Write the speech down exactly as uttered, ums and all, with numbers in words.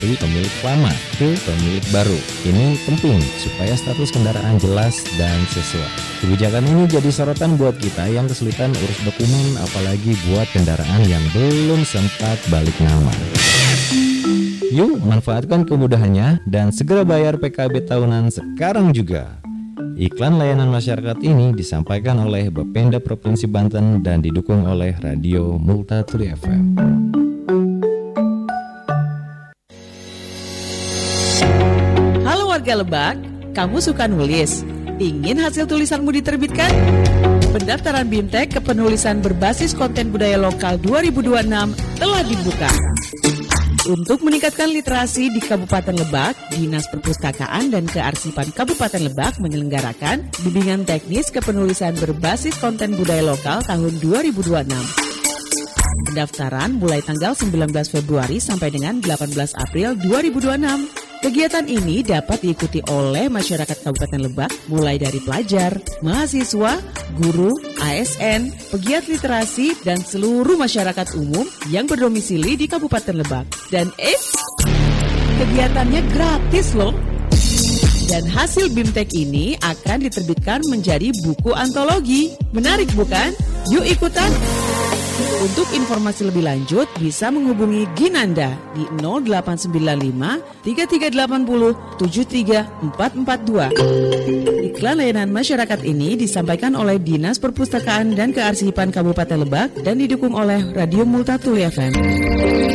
dari pemilik lama ke pemilik baru. Ini penting supaya status kendaraan jelas dan sesuai. Kebijakan ini jadi sorotan buat kita yang kesulitan urus dokumen, apalagi buat kendaraan yang belum sempat balik nama. Yuk manfaatkan kemudahannya dan segera bayar P K B tahunan sekarang juga. Iklan layanan masyarakat ini disampaikan oleh Bapenda Provinsi Banten dan didukung oleh Radio Multatuli F M. Halo warga Lebak, kamu suka nulis? Ingin hasil tulisanmu diterbitkan? Pendaftaran BIMTEK kepenulisan berbasis konten budaya lokal dua ribu dua puluh enam telah dibuka. Untuk meningkatkan literasi di Kabupaten Lebak, Dinas Perpustakaan dan Kearsipan Kabupaten Lebak menyelenggarakan bimbingan teknis kepenulisan berbasis konten budaya lokal tahun dua ribu dua puluh enam. Pendaftaran mulai tanggal sembilan belas Februari sampai dengan delapan belas April dua ribu dua puluh enam. Kegiatan ini dapat diikuti oleh masyarakat Kabupaten Lebak mulai dari pelajar, mahasiswa, guru, A S N, pegiat literasi, dan seluruh masyarakat umum yang berdomisili di Kabupaten Lebak. Dan eits, kegiatannya gratis loh. Dan hasil BIMTEK ini akan diterbitkan menjadi buku antologi. Menarik bukan? Yuk ikutan! Untuk informasi lebih lanjut bisa menghubungi Ginanda di nol delapan sembilan lima tiga tiga delapan nol tujuh tiga empat empat dua. Iklan layanan masyarakat ini disampaikan oleh Dinas Perpustakaan dan Kearsipan Kabupaten Lebak dan didukung oleh Radio Multatuli F M.